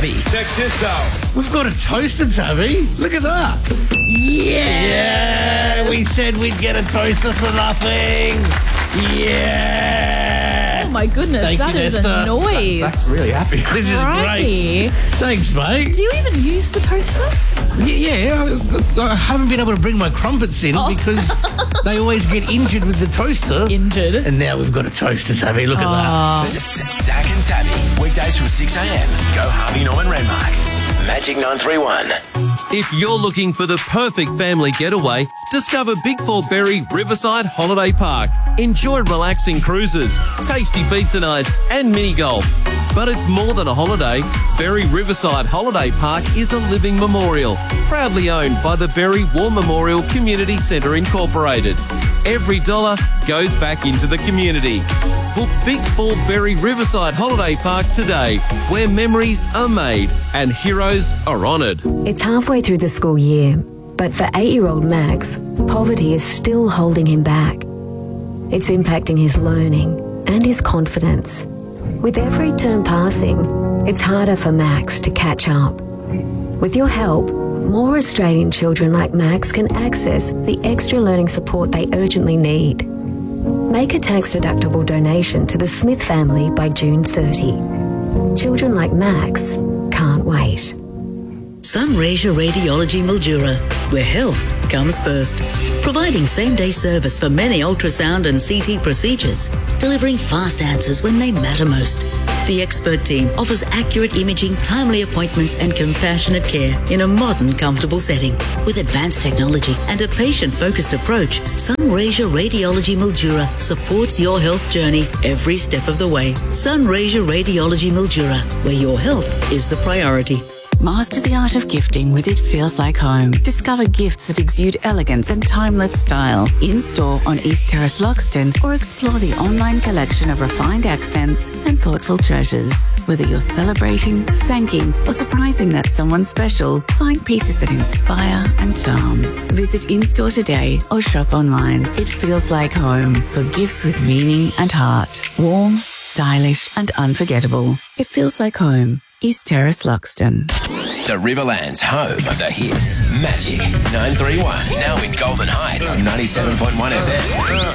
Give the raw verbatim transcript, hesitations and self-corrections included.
Tabby. Check this out. We've got a toaster, Tabby. Look at that. Yeah. Yeah. We said we'd get a toaster for nothing. Yeah. Oh my goodness, Thank that you, is Esther. a noise. That's really happy. This is Crikey. great. Thanks, mate. Do you even use the toaster? Yeah, yeah, I, I haven't been able to bring my crumpets in Oh. because they always get injured with the toaster. Injured. And now we've got a toaster, Tabby. Look at Oh. Zach and Tabby, weekdays from six a.m. Go Harvey Norman Renmark. Magic nine three one. If you're looking for the perfect family getaway, discover Big Fort Berry Riverside Holiday Park. Enjoy relaxing cruises, tasty pizza nights and mini golf. But it's more than a holiday. Berry Riverside Holiday Park is a living memorial, proudly owned by the Berry War Memorial Community Centre Incorporated. Every dollar goes back into the community. Book Big Fort Berry Riverside Holiday Park today, where memories are made and heroes are honoured. It's halfway through the school year, but for eight-year-old Max, poverty is still holding him back. It's impacting his learning and his confidence. With every term passing, it's harder for Max to catch up. With your help, more Australian children like Max can access the extra learning support they urgently need. Make a tax-deductible donation to the Smith family by June thirtieth. Children like Max can't wait. Sunraysia Radiology Mildura, where health comes first. Providing same-day service for many ultrasound and C T procedures, delivering fast answers when they matter most. The expert team offers accurate imaging, timely appointments and compassionate care in a modern, comfortable setting. With advanced technology and a patient-focused approach, Sunraysia Radiology Mildura supports your health journey every step of the way. Sunraysia Radiology Mildura, where your health is the priority. Master the art of gifting with It Feels Like Home. Discover gifts that exude elegance and timeless style in-store on East Terrace, Loxton, or explore the online collection of refined accents and thoughtful treasures. Whether you're celebrating, thanking, or surprising that someone special, find pieces that inspire and charm. Visit in-store today or shop online. It Feels Like Home for gifts with meaning and heart. Warm, stylish, and unforgettable. It Feels Like Home. East Terrace, Loxton. The Riverland's home of the hits. Magic nine three one. Now in Golden Heights, ninety-seven point one F M.